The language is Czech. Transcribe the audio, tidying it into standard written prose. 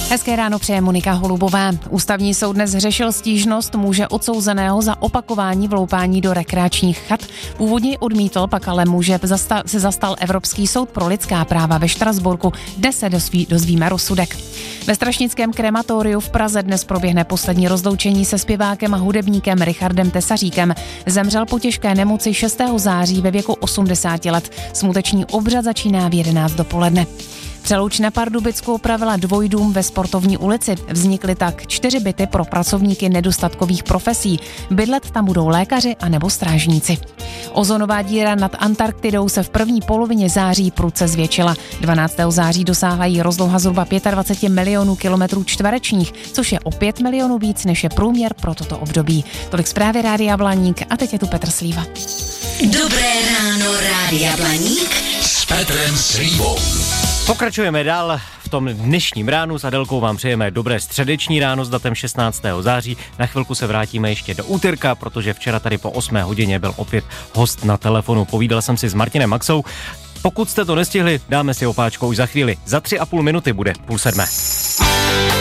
Hezké ráno přeje Monika Holubová. Ústavní soud dnes řešil stížnost muže odsouzeného za opakování vloupání do rekreačních chat. Původně ji odmítl, pak ale muže se zastal Evropský soud pro lidská práva ve Štrasburku. Dnes se dozvíme rozsudek. Ve strašnickém krematoriu v Praze dnes proběhne poslední rozloučení se zpěvákem a hudebníkem Richardem Tesaříkem. Zemřel po těžké nemoci 6. září ve věku 80 let. Smuteční obřad začíná v 11 dopoledne. Přelouč na Pardubicku opravila dvojdům ve Sportovní ulici. Vznikly tak 4 byty pro pracovníky nedostatkových profesí. Bydlet tam budou lékaři a nebo strážníci. Ozonová díra nad Antarktidou se v první polovině září prudce zvětšila. 12. září dosáhla jí rozloha zhruba 25 milionů kilometrů čtverečních, což je o 5 milionů víc, než je průměr pro toto období. Tolik zprávy Rádia Blaník a teď je tu Petr Slíva. Dobré ráno, Rádia Blaník s Petrem Slívou. Pokračujeme dál v tom dnešním ránu. S Adelkou vám přejeme dobré středeční ráno s datem 16. září. Na chvilku se vrátíme ještě do úterka, protože včera tady po 8 hodině byl opět host na telefonu. Povídal jsem si s Martinem Maxou. Pokud jste to nestihli, dáme si opáčko už za chvíli. Za 3,5 minuty bude 6:30.